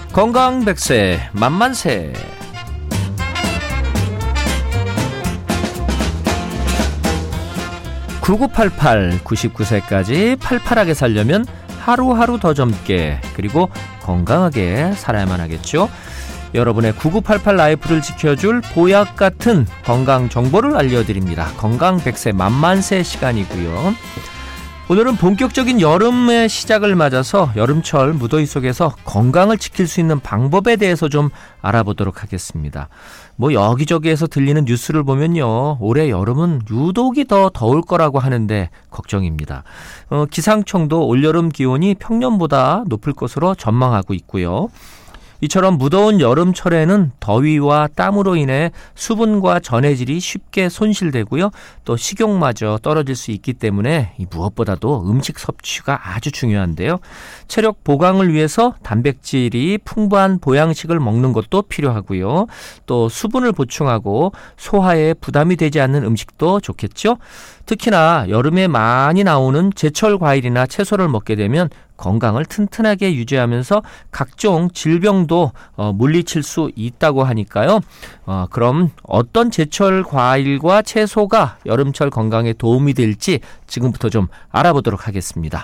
건강 100세 만만세. (9988) 99세까지 팔팔하게 살려면 하루하루 더 젊게 그리고 건강하게 살아야만 하겠죠. 여러분의 9988 라이프를 지켜줄 보약 같은 건강 정보를 알려드립니다. 건강 100세 만만세 시간이고요. 오늘은 본격적인 여름의 시작을 맞아서 여름철 무더위 속에서 건강을 지킬 수 있는 방법에 대해서 좀 알아보도록 하겠습니다. 여기저기에서 들리는 뉴스를 보면요, 올해 여름은 유독이 더 더울 거라고 하는데 걱정입니다. 기상청도 올여름 기온이 평년보다 높을 것으로 전망하고 있고요. 이처럼 무더운 여름철에는 더위와 땀으로 인해 수분과 전해질이 쉽게 손실되고요. 또 식욕마저 떨어질 수 있기 때문에 무엇보다도 음식 섭취가 아주 중요한데요. 체력 보강을 위해서 단백질이 풍부한 보양식을 먹는 것도 필요하고요. 또 수분을 보충하고 소화에 부담이 되지 않는 음식도 좋겠죠. 특히나 여름에 많이 나오는 제철 과일이나 채소를 먹게 되면 건강을 튼튼하게 유지하면서 각종 질병도 물리칠 수 있다고 하니까요. 그럼 어떤 제철 과일과 채소가 여름철 건강에 도움이 될지 지금부터 좀 알아보도록 하겠습니다.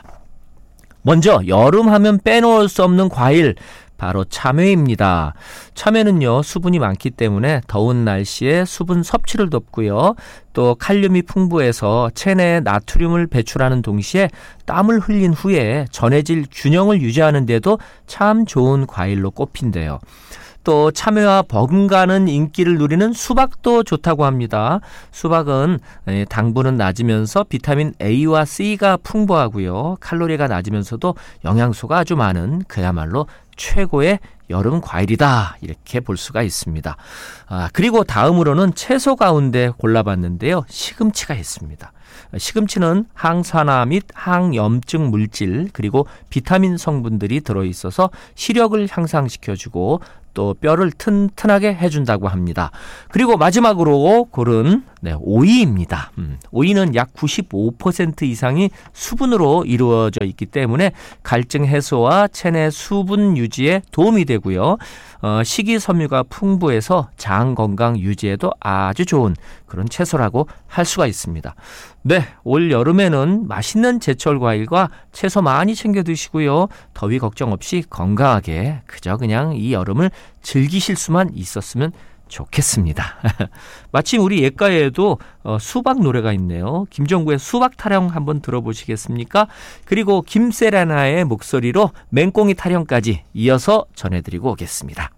먼저 여름하면 빼놓을 수 없는 과일, 바로 참외입니다. 참외는요, 수분이 많기 때문에 더운 날씨에 수분 섭취를 돕고요. 또 칼륨이 풍부해서 체내에 나트륨을 배출하는 동시에 땀을 흘린 후에 전해질 균형을 유지하는 데도 참 좋은 과일로 꼽힌대요. 또 참외와 버금가는 인기를 누리는 수박도 좋다고 합니다. 수박은 당분은 낮으면서 비타민 A와 C가 풍부하고요. 칼로리가 낮으면서도 영양소가 아주 많은 그야말로 최고의 여름 과일이다, 이렇게 볼 수가 있습니다. 그리고 다음으로는 채소 가운데 골라봤는데요. 시금치가 있습니다. 시금치는 항산화 및 항염증 물질 그리고 비타민 성분들이 들어있어서 시력을 향상시켜주고 또 뼈를 튼튼하게 해준다고 합니다. 그리고 마지막으로 고른 오이입니다. 오이는 약 95% 이상이 수분으로 이루어져 있기 때문에 갈증 해소와 체내 수분 유지에 도움이 되고요. 식이섬유가 풍부해서 장 건강 유지에도 아주 좋은 그런 채소라고 할 수가 있습니다. 네, 올 여름에는 맛있는 제철 과일과 채소 많이 챙겨 드시고요. 더위 걱정 없이 건강하게 그냥 이 여름을 즐기실 수만 있었으면 좋겠습니다. 마침 우리 예가에도 수박 노래가 있네요. 김종구의 수박 타령 한번 들어보시겠습니까? 그리고 김세라나의 목소리로 맹꽁이 타령까지 이어서 전해드리고 오겠습니다.